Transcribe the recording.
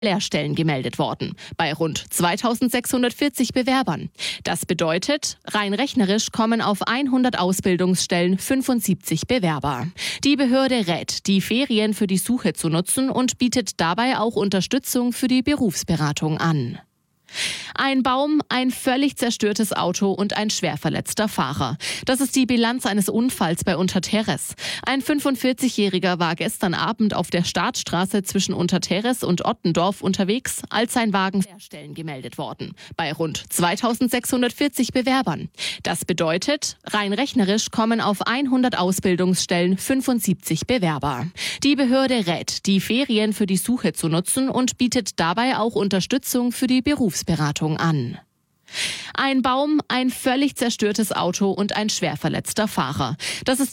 Lehrstellen gemeldet worden, bei rund 2640 Bewerbern. Das bedeutet, rein rechnerisch kommen auf 100 Ausbildungsstellen 75 Bewerber. Die Behörde rät, die Ferien für die Suche zu nutzen und bietet dabei auch Unterstützung für die Berufsberatung an. Ein Baum, ein völlig zerstörtes Auto und ein schwer verletzter Fahrer. Das ist die Bilanz eines Unfalls bei Unterterres. Ein 45-Jähriger war gestern Abend auf der Startstraße zwischen Unterterres und Ottendorf unterwegs, als sein Wagen Lehrstellen gemeldet worden, bei rund 2640 Bewerbern. Das bedeutet, rein rechnerisch kommen auf 100 Ausbildungsstellen 75 Bewerber. Die Behörde rät, die Ferien für die Suche zu nutzen und bietet dabei auch Unterstützung für die Berufsberatung an. Ein Baum, ein völlig zerstörtes Auto und ein schwer verletzter Fahrer. Das ist